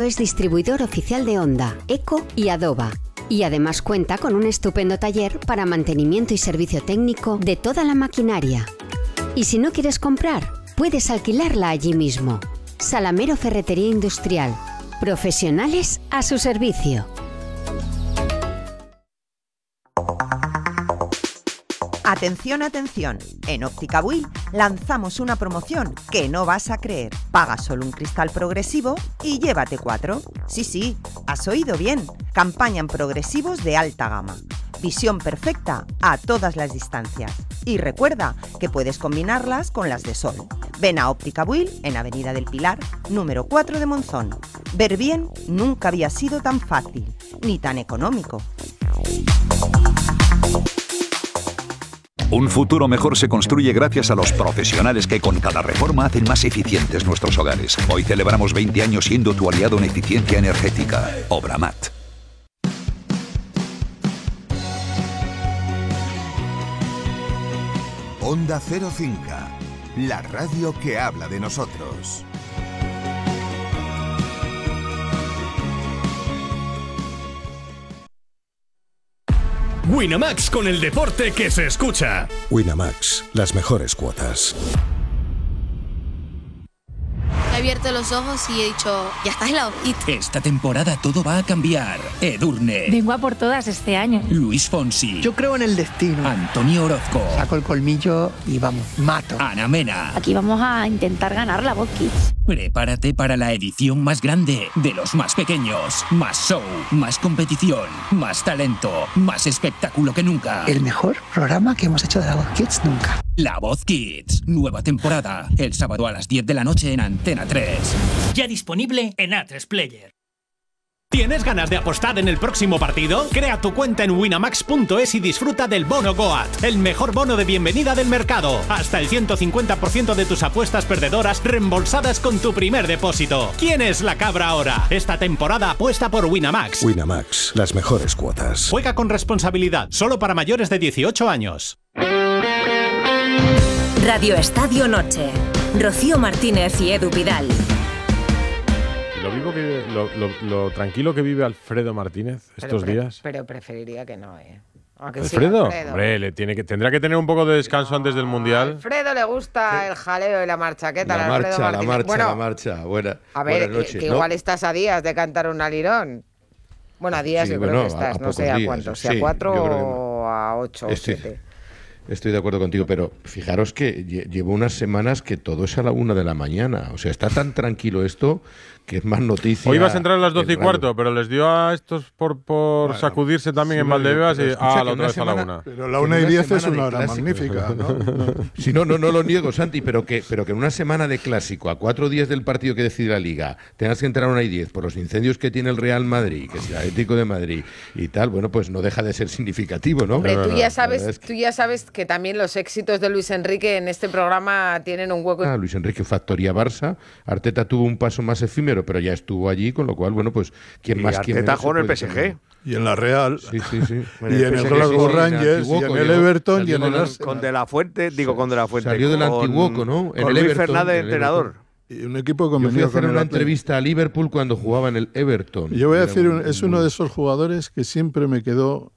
es distribuidor oficial de Honda, Eco y Adoba. Y además cuenta con un estupendo taller para mantenimiento y servicio técnico de toda la maquinaria. Y si no quieres comprar, puedes alquilarla allí mismo. Salamero Ferretería Industrial. Profesionales a su servicio. Atención, atención. En Óptica Buil lanzamos una promoción que no vas a creer. Paga solo un cristal progresivo y llévate 4. Sí, has oído bien. Campaña en progresivos de alta gama. Visión perfecta a todas las distancias. Y recuerda que puedes combinarlas con las de sol. Ven a Óptica Buil en Avenida del Pilar, número 4 de Monzón. Ver bien nunca había sido tan fácil, ni tan económico. Un futuro mejor se construye gracias a los profesionales que con cada reforma hacen más eficientes nuestros hogares. Hoy celebramos 20 años siendo tu aliado en eficiencia energética. Obramat. Onda Cero Cinca, la radio que habla de nosotros. Winamax, con el deporte que se escucha. Winamax, las mejores cuotas. He abierto los ojos y he dicho, ya estás helado. Esta temporada todo va a cambiar. Edurne. Vengo a por todas este año. Luis Fonsi. Yo creo en el destino. Antonio Orozco. Saco el colmillo y vamos, mato. Ana Mena. Aquí vamos a intentar ganar la Voz Kids. Prepárate para la edición más grande de los más pequeños. Más show, más competición, más talento, más espectáculo que nunca. El mejor programa que hemos hecho de la Voz Kids nunca. La Voz Kids, nueva temporada. El sábado a las 10 de la noche en Antena 3. Ya disponible en A3 Player. ¿Tienes ganas de apostar en el próximo partido? Crea tu cuenta en winamax.es y disfruta del bono Goat, el mejor bono de bienvenida del mercado. Hasta el 150% de tus apuestas perdedoras reembolsadas con tu primer depósito. ¿Quién es la cabra ahora? Esta temporada apuesta por Winamax. Winamax, las mejores cuotas. Juega con responsabilidad, solo para mayores de 18 años. Radio Estadio Noche. Rocío Martínez y Edu Pidal. Lo tranquilo que vive Alfredo Martínez estos días. Pero preferiría que no, ¿Alfredo? Sí, Hombre, tendrá que tener un poco de descanso antes del Mundial. A Alfredo le gusta el jaleo y la marcha. ¿Qué tal, la Alfredo Martínez? La marcha. A ver, que igual estás a días de cantar un alirón. Bueno, a días yo creo que estás, no sé a cuántos, si a 4 o a 8 o 7. Estoy de acuerdo contigo, pero fijaros que llevo unas semanas que todo es a la 1 de la mañana. O sea, está tan tranquilo esto que es más noticia. Hoy ibas a entrar a las 12:15, pero les dio a estos por sacudirse también en Valdebebas y la otra vez a la 1. Pero la 1:10 es una hora magnífica, ¿no? Sí, no lo niego, Santi, pero que en una semana de clásico, a 4 días del partido que decide la Liga, tengas que entrar a 1:10 por los incendios que tiene el Real Madrid, que es el Atlético de Madrid y tal, bueno, pues no deja de ser significativo, ¿no? Hombre, tú ya sabes que también los éxitos de Luis Enrique en este programa tienen un hueco. Luis Enrique factoría Barça, Arteta tuvo un paso más efímero, pero ya estuvo allí, con lo cual, bueno, pues quién más quién menos. Arteta jugó en el PSG. Y en la Real. Sí. Y en el Glasgow Rangers, y en el Everton, y en el Arsenal. Con De La Fuente. Salió del Antiguoco, ¿no? En el Everton. Luis Fernández, entrenador. Y un equipo con Yo fui a hacer una entrevista a Liverpool cuando jugaba en el Everton. Yo voy a decir, es uno de esos jugadores que siempre me quedó...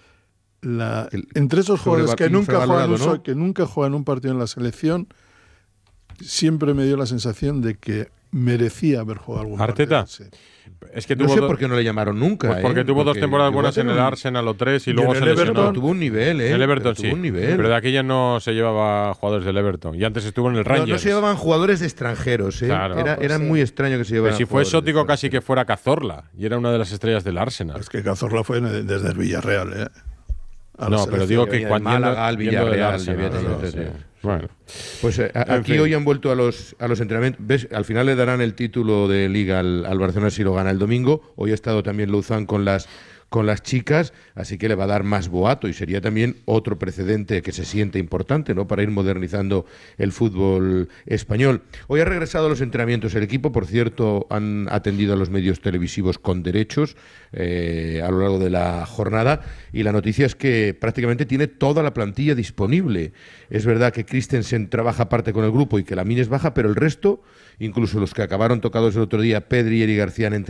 entre esos jugadores que nunca juegan un partido en la selección, siempre me dio la sensación de que merecía haber jugado algún ¿Arteta? partido. Sí. Es que no sé por qué no le llamaron nunca. Pues porque tuvo 2 temporadas buenas en el Arsenal o 3 y luego se lesionó. Tuvo un nivel, El Everton tuvo un nivel. Pero de aquella no se llevaba jugadores del Everton. Y antes estuvo en el Rangers. No se llevaban jugadores de extranjeros, Claro. Era muy extraño que se llevaran. Si fue exótico casi que fuera Cazorla. Y era una de las estrellas del Arsenal. Es que Cazorla fue desde el Villarreal, No, pero digo que cuando Málaga al Villarreal Bueno, pues aquí hoy han vuelto a los entrenamientos. ¿Ves? Al final le darán el título de Liga al Barcelona si lo gana el domingo. Hoy ha estado también Louzán con las chicas, así que le va a dar más boato y sería también otro precedente que se siente importante, ¿no?, para ir modernizando el fútbol español. Hoy ha regresado a los entrenamientos el equipo, por cierto, han atendido a los medios televisivos con derechos a lo largo de la jornada y la noticia es que prácticamente tiene toda la plantilla disponible. Es verdad que Christensen trabaja aparte con el grupo y que Lamine es baja, pero el resto, incluso los que acabaron tocados el otro día, Pedri y Eric García, han